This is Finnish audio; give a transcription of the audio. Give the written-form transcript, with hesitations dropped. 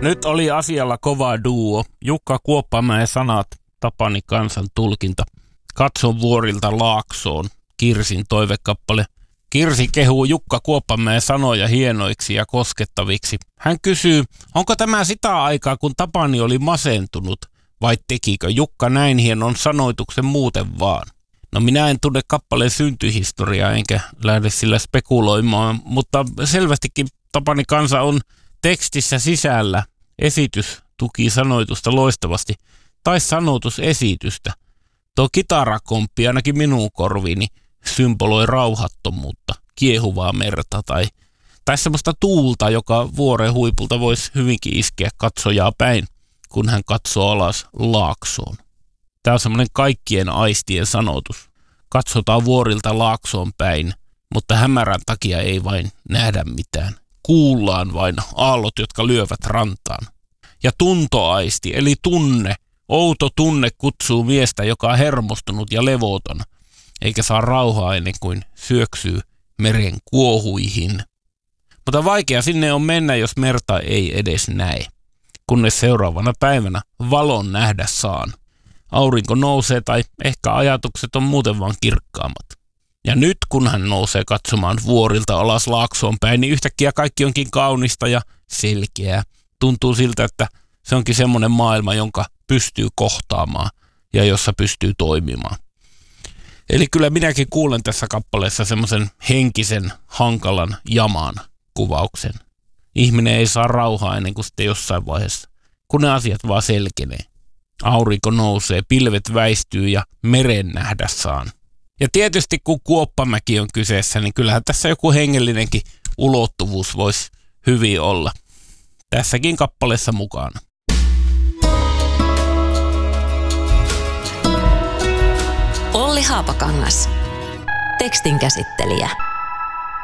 Nyt oli asialla kova duo. Jukka Kuoppamäen sanat, Tapani Kansan tulkinta. Katson vuorilta Laaksoon, Kirsin toivekappale. Kirsi kehuu Jukka Kuoppamäen sanoja hienoiksi ja koskettaviksi. Hän kysyy, onko tämä sitä aikaa, kun Tapani oli masentunut, vai tekikö Jukka näin hienon sanoituksen muuten vaan? No minä en tunne kappaleen syntyhistoriaa enkä lähde sillä spekuloimaan, mutta selvästikin Tapani Kansa on tekstissä sisällä. Esitys tuki sanoitusta loistavasti, tai sanotusesitystä. Tuo kitarakomppi ainakin minun korviini symboloi rauhattomuutta, kiehuvaa merta tai semmoista tuulta, joka vuoren huipulta voisi hyvinkin iskeä katsojaa päin, kun hän katsoo alas Laaksoon. Tämä on semmoinen kaikkien aistien sanotus. Katsotaan vuorilta Laaksoon päin, mutta hämärän takia ei vain nähdä mitään. Kuullaan vain aallot, jotka lyövät rantaan. Ja tuntoaisti, eli tunne, outo tunne kutsuu miestä, joka on hermostunut ja levoton, eikä saa rauhaa ennen kuin syöksyy meren kuohuihin. Mutta vaikea sinne on mennä, jos merta ei edes näe, kunnes seuraavana päivänä valon nähdä saan. Aurinko nousee tai ehkä ajatukset on muuten vaan kirkkaammat. Ja nyt kun hän nousee katsomaan vuorilta alas Laaksoon päin, niin yhtäkkiä kaikki onkin kaunista ja selkeää. Tuntuu siltä, että se onkin semmoinen maailma, jonka pystyy kohtaamaan ja jossa pystyy toimimaan. Eli kyllä minäkin kuulen tässä kappaleessa semmoisen henkisen, hankalan jaman kuvauksen. Ihminen ei saa rauhaa ennen kuin sitten jossain vaiheessa, kun ne asiat vaan selkenee. Aurinko nousee, pilvet väistyy ja meren nähdä saan. Ja tietysti kun Kuoppamäki on kyseessä, niin kyllähän tässä joku hengellinenkin ulottuvuus voisi hyvin olla. Tässäkin kappaleessa mukana. Olli Haapakangas. Tekstin käsittelijä.